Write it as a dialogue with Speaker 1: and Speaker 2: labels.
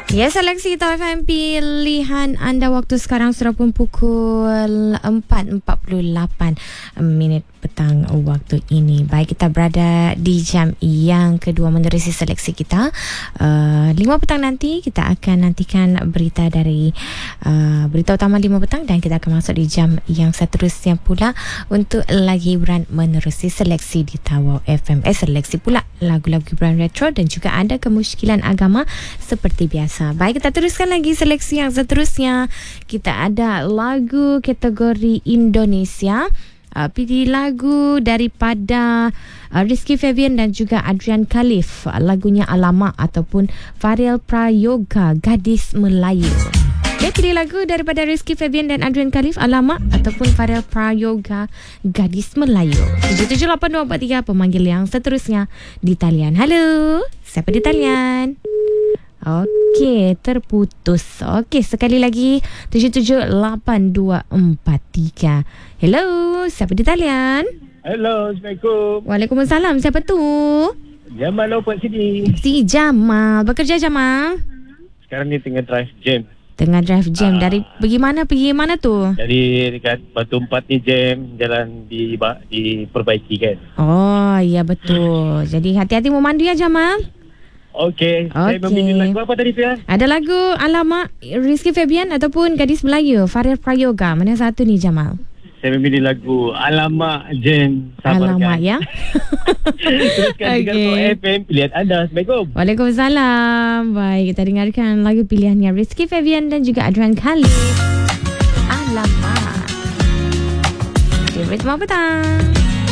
Speaker 1: Ya, seleksi Tau FM pilihan anda waktu sekarang sudah pun pukul 4.48 minit petang waktu ini. Baik, kita berada di jam yang kedua menerusi seleksi kita. 5 petang nanti kita akan nantikan berita dari berita utama 5 petang dan kita akan masuk di jam yang seterusnya pula untuk lagi hiburan menerusi seleksi di Tau FM. Seleksi pula lagu-lagu hiburan retro dan juga ada kemusykilan agama seperti biasa. Baik, kita teruskan lagi seleksi yang seterusnya. Kita ada lagu kategori Indonesia. Pilih lagu daripada Rizky Febian dan juga Adrian Khalif. Lagunya Alamak ataupun Farel Prayoga, Gadis Melayu. Okay, pilih lagu daripada Rizky Febian dan Adrian Khalif, Alamak ataupun Farel Prayoga, Gadis Melayu. 778243 pemanggil yang seterusnya di talian. Halo, siapa di talian? Okey, terputus. Okey, sekali lagi 778243. Hello, siapa di talian?
Speaker 2: Hello, Assalamualaikum.
Speaker 1: Waalaikumsalam. Siapa tu?
Speaker 2: Jamal Lopet sini.
Speaker 1: Si Jamal. Bekerja Jamal?
Speaker 2: Sekarang ni tengah drive jam.
Speaker 1: Tengah drive jam. Dari pergi mana tu?
Speaker 2: Dari dekat Batu Empat ni jam, jalan diperbaiki kan.
Speaker 1: Oh, ya betul. Jadi hati-hati memandu ya Jamal.
Speaker 2: Okey. Saya memilih lagu apa tadi Fian?
Speaker 1: Ada lagu Alamak Rizky Febian ataupun Gadis Melayu Farel Prayoga. Mana satu ni Jamal?
Speaker 2: Saya memilih lagu Alamak Jam. Sabarkan.
Speaker 1: Alamak ya.
Speaker 2: Teruskan dengan FM pilihan anda. Assalamualaikum.
Speaker 1: Waalaikumsalam. Baik, kita dengarkan lagu pilihannya Rizky Febian dan juga Adrian Khalif. Alamak. Okay, beritahu petang.